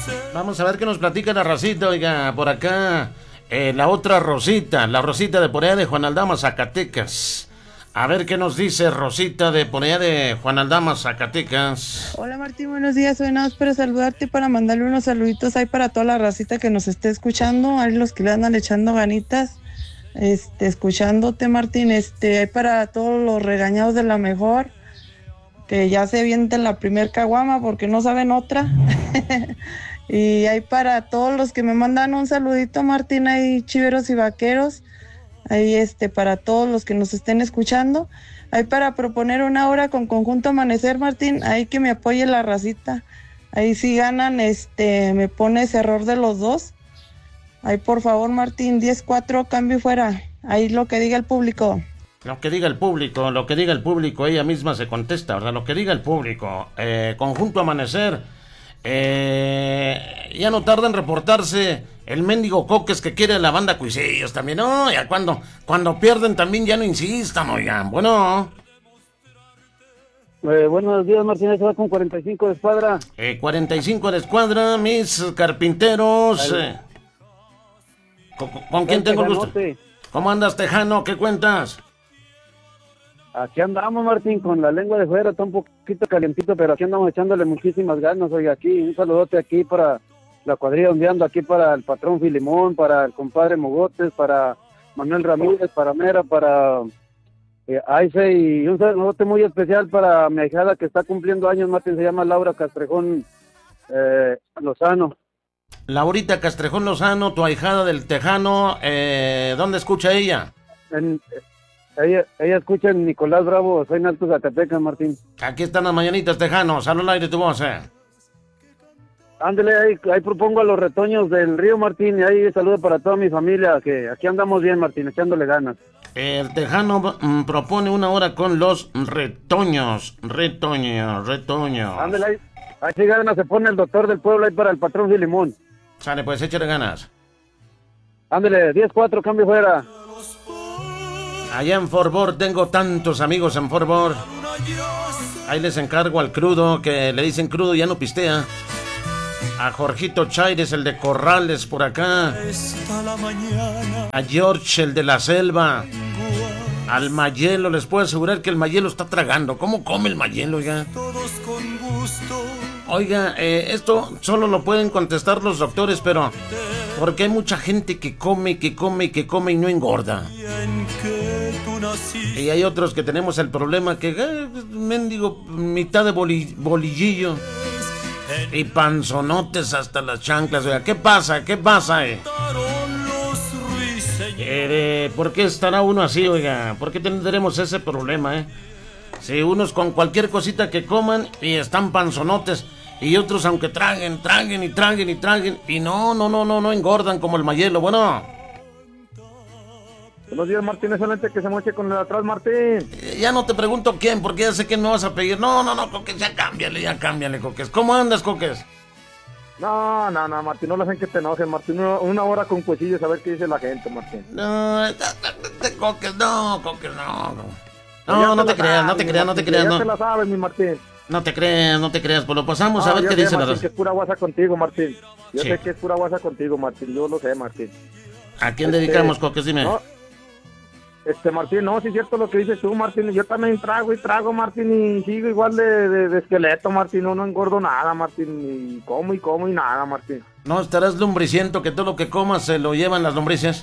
Vamos a ver qué nos platica la Rosita, oiga, por acá. La otra Rosita, la Rosita de por allá de Juan Aldama, Zacatecas. A ver qué nos dice Rosita de por allá de Juan Aldama, Zacatecas. Hola Martín, buenos días. Soy nada más para saludarte y para mandarle unos saluditos ahí para toda la racita que nos esté escuchando, ahí los que le andan echando ganitas, escuchándote Martín, ahí para todos los regañados de la mejor, que ya se avienten la primer caguama porque no saben otra. Y ahí para todos los que me mandan un saludito Martín, ahí chiveros y vaqueros, ahí para todos los que nos estén escuchando. Ahí para proponer una hora con Conjunto Amanecer, Martín, ahí que me apoye la racita. Ahí si ganan, me pones error de los dos. Ahí por favor, Martín, 10-4, cambio fuera. Ahí lo que diga el público. Lo que diga el público, ella misma se contesta, ¿verdad? Lo que diga el público. Conjunto Amanecer. Ya no tarda en reportarse el mendigo Coques que quiere la banda Cuisillos también. No, ya cuando pierden también ya no insistan, oigan. Bueno. Buenos días, Martínez, va con 45 de escuadra. 45 de escuadra, mis carpinteros. ¿Con quién tengo el gusto? ¿Cómo andas, Tejano? ¿Qué cuentas? Aquí andamos, Martín, con la lengua de fuera, está un poquito calientito, pero aquí andamos echándole muchísimas ganas. Oiga, aquí, un saludote aquí para la cuadrilla donde ando, aquí para el patrón Filimón, para el compadre Mogotes, para Manuel Ramírez, para Mera, para Aice, y un saludote muy especial para mi ahijada que está cumpliendo años, Martín, se llama Laura Castrejón Lozano. Laurita Castrejón Lozano, tu ahijada del Tejano, ¿dónde escucha ella? Ella escucha en Nicolás Bravo, soy en Alto Zacatecas, Martín. Aquí están las mañanitas, Tejano, sal al aire tu voz, Ándale, ahí propongo a los retoños del río, Martín, y ahí saludo para toda mi familia, que aquí andamos bien, Martín, echándole ganas. El Tejano propone una hora con los retoños. Ándale, ahí sí ganas, se pone el doctor del pueblo ahí para el patrón Filimón. Sale, pues, échale ganas. Ándale, 10-4, cambio fuera. Allá en Fort Worth, tengo tantos amigos en Fort Worth. Ahí les encargo al Crudo, que le dicen Crudo, ya no pistea. A Jorgito Chaires, el de Corrales, por acá. A George, el de la Selva. Al Mayelo, les puedo asegurar que el Mayelo está tragando. ¿Cómo come el Mayelo, oiga? Oiga, esto solo lo pueden contestar los doctores, pero... porque hay mucha gente que come y no engorda. Y hay otros que tenemos el problema que... mendigo, mitad de bolillillo. Y panzonotes hasta las chanclas, oiga. ¿Qué pasa? ¿Por qué estará uno así, oiga? ¿Por qué tendremos ese problema, Si unos con cualquier cosita que coman y están panzonotes, y otros aunque traguen y no engordan como el Mayelo. Bueno. Buenos días, Martín, excelente que se moche con el de atrás, Martín. Ya no te pregunto quién, porque ya sé que no vas a pedir. No, Coques, ya cámbiale, Coques. ¿Cómo andas, Coques? No, Martín, no le hacen que te enojes, Martín. Una hora con cuchillos a ver qué dice la gente, Martín. Coques, no. No te creas. Ya te la sabes, mi Martín. No te creas, pues lo pasamos a ver qué dice la raza. Que es pura guasa contigo, Martín. Yo sí. sé que es pura guasa contigo, Martín. Yo lo sé, Martín. ¿A quién dedicamos, Coques? Dime. No, Martín, no, sí es cierto lo que dices tú, Martín. Yo también trago, Martín, y sigo igual de esqueleto, Martín. No engordo nada, Martín. Y como y nada, Martín. No estarás lumbriciento, que todo lo que comas se lo llevan las lombrices.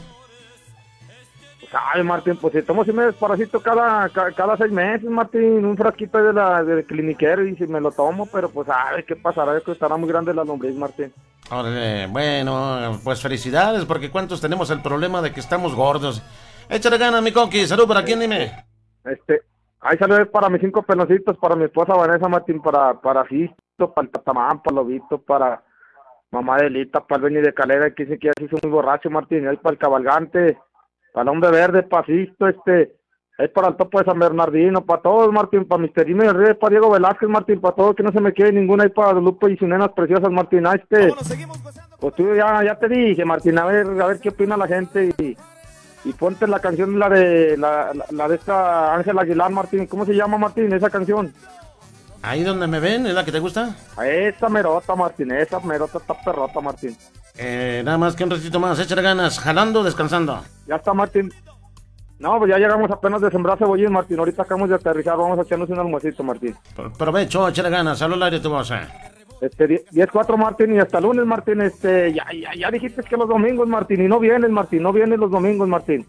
Ay, Martín, pues si tomo si me desparasito cada 6 meses, Martín, un frasquito del cliniquero y si me lo tomo, pero pues ay, ¿qué pasará? Es que estará muy grande la lombriz, Martín. Órale, bueno, pues felicidades, porque cuántos tenemos el problema de que estamos gordos. Échale ganas, mi Coqui, salud para quién, dime. Ahí saludos para mis 5 peloncitos, para mi esposa Vanessa, Martín, para Fisto, para el Tatamán, para Lobito, para mamá Delita, para el Beni de Calera, que dice que ya se hizo muy borracho, Martín, ahí para el Cabalgante, para el Hombre Verde, para Fisto, ahí para el Topo de San Bernardino, para todos, Martín, para Misterino y el Rey, para Diego Velázquez, Martín, para todos, que no se me quede ninguna, ahí para Lupo y sus nenas preciosas, Martín, pues tú ya te dije, Martín, a ver qué opina la gente y ponte la canción, la de esta Ángela Aguilar, Martín, ¿cómo se llama, Martín, esa canción? Ahí donde me ven, ¿es la que te gusta? Esa merota, Martín, esa merota está perrota, Martín. Nada más que un ratito más, échale ganas, jalando o descansando. Ya está, Martín. No, pues ya llegamos apenas de sembrar cebollín, Martín. Ahorita acabamos de aterrizar, vamos a echarnos un almuercito, Martín. Provecho, échale ganas, hablo al aire tu voz. 10-4, Martín, y hasta lunes, Martín. Ya dijiste que los domingos, Martín, y no vienes, Martín, no vienes los domingos, Martín.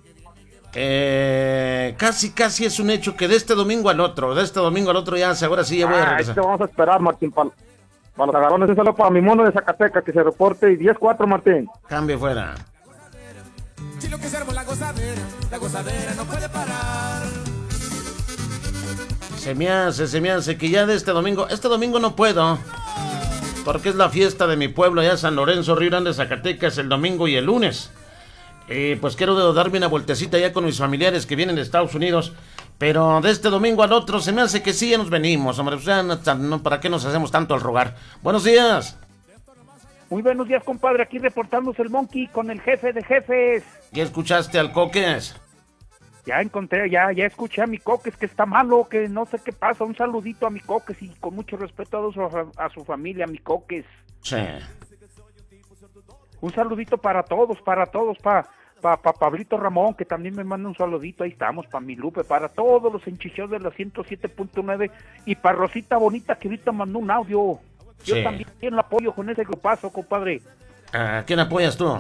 Casi es un hecho que de este domingo al otro ya, ahora sí ya voy a regresar. Te vamos a esperar, Martín, para los agarrones. Un saludo para mi mono de Zacatecas, que se reporte, y 10-4, Martín. Cambio fuera. Chilo que se armó la gozadera no puede parar. Se me hace que ya de este domingo no puedo, porque es la fiesta de mi pueblo allá San Lorenzo, Río Grande, Zacatecas, el domingo y el lunes. Pues quiero darme una vueltecita ya con mis familiares que vienen de Estados Unidos, pero de este domingo al otro se me hace que sí ya nos venimos, hombre, pues ya no, ¿para qué nos hacemos tanto al rogar? Buenos días. Muy buenos días, compadre, aquí reportándose el Monkey con el jefe de jefes. ¿Ya escuchaste al Coques? Ya escuché a mi Coques que está malo, que no sé qué pasa. Un saludito a mi Coques y con mucho respeto a su familia, mi Coques. Sí. Un saludito para todos, para Pablito Ramón, que también me manda un saludito, ahí estamos, para mi Lupe, para todos los enchicheos de la 107.9 y para Rosita Bonita, que ahorita mandó un audio. Yo también la apoyo con ese grupazo, compadre. ¿A quién apoyas tú?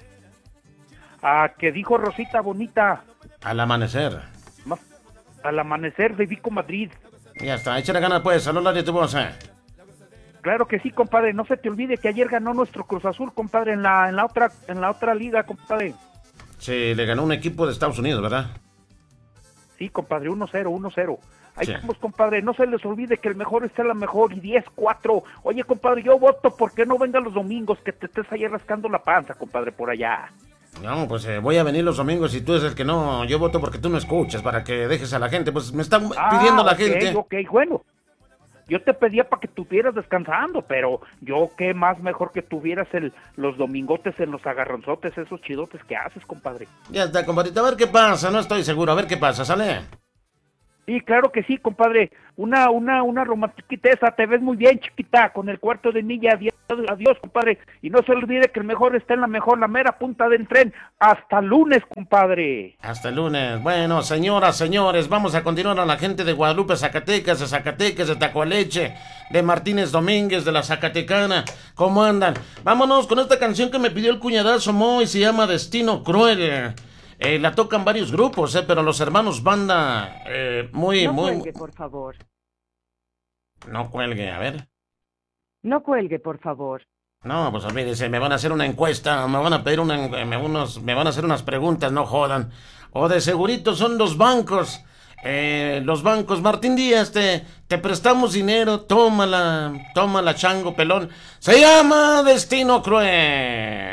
A que dijo Rosita Bonita. Al amanecer. Al amanecer de Vico Madrid. Ya está, échale ganas pues, saludos de tu voz. Claro que sí, compadre, no se te olvide que ayer ganó nuestro Cruz Azul, compadre, en la otra liga, compadre. Sí, le ganó un equipo de Estados Unidos, ¿verdad? Sí, compadre, 1-0. Ahí Sí. estamos, compadre, no se les olvide que el mejor está la mejor y 10-4. Oye, compadre, yo voto porque no vengan los domingos, que te estés ahí rascando la panza, compadre, por allá. No, pues voy a venir los domingos y tú eres el que no, yo voto porque tú no escuchas, para que dejes a la gente, pues me están pidiendo la gente. Ok, bueno, yo te pedía para que estuvieras descansando, pero yo qué más mejor que tuvieras los domingotes en los agarronzotes, esos chidotes que haces, compadre. Ya está, compadrito, a ver qué pasa, no estoy seguro, a ver qué pasa, ¿sale? Sí, claro que sí, compadre. Una romantiquita esa, te ves muy bien, chiquita, con el cuarto de milla. Adiós, compadre. Y no se olvide que el mejor está en la mera punta del tren. Hasta lunes, compadre. Hasta el lunes. Bueno, señoras, señores, vamos a continuar a la gente de Guadalupe, Zacatecas, de Tacualeche, de Martínez Domínguez, de la Zacatecana. ¿Cómo andan? Vámonos con esta canción que me pidió el cuñadazo Moy, se llama Destino Cruel. La tocan varios grupos, pero los hermanos Banda, No cuelgue, por favor. No cuelgue, a ver. No cuelgue, por favor. No, pues olvídese, me van a hacer una encuesta, me van a pedir me van a hacer unas preguntas, no jodan. O de segurito son los bancos. Martín Díaz, te prestamos dinero, tómala, chango pelón. Se llama Destino Cruel.